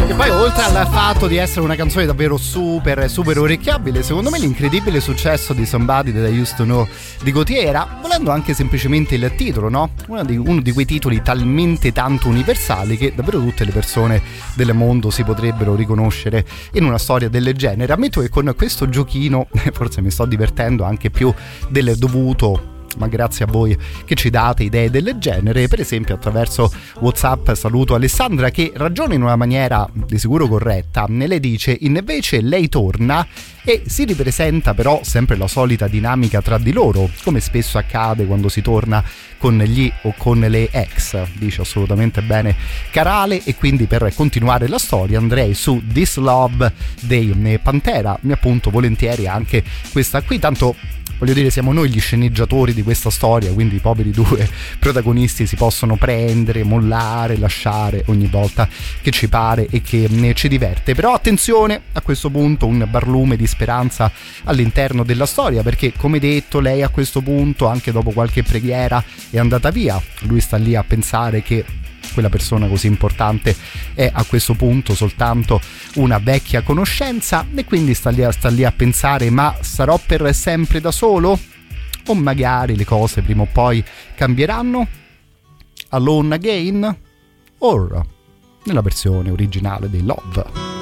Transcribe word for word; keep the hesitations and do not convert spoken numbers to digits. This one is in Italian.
E poi oltre al fatto di essere una canzone davvero super super orecchiabile, secondo me l'incredibile successo di Somebody That I Used To Know di Gautier era, volendo anche semplicemente il titolo, no? Uno di, uno di quei titoli talmente tanto universali che davvero tutte le persone del mondo si potrebbero riconoscere in una storia del genere. Ammetto che con questo giochino forse mi sto divertendo anche più del dovuto, ma grazie a voi che ci date idee del genere. Per esempio attraverso WhatsApp saluto Alessandra che ragiona in una maniera di sicuro corretta. Lei dice: invece lei torna e si ripresenta però sempre la solita dinamica tra di loro, come spesso accade quando si torna con gli o con le ex. Dice assolutamente bene Carale, e quindi per continuare la storia andrei su This Love dei Pantera. Mi appunto volentieri anche questa qui, tanto voglio dire siamo noi gli sceneggiatori di questa storia, quindi i poveri due protagonisti si possono prendere, mollare, lasciare ogni volta che ci pare e che ne ci diverte. Però attenzione, a questo punto un barlume di speranza all'interno della storia, perché come detto lei a questo punto anche dopo qualche preghiera è andata via. Lui sta lì a pensare che quella persona così importante è a questo punto soltanto una vecchia conoscenza, e quindi sta lì, a, sta lì a pensare: ma sarò per sempre da solo? O magari le cose prima o poi cambieranno? Alone Again? Or nella versione originale dei Love.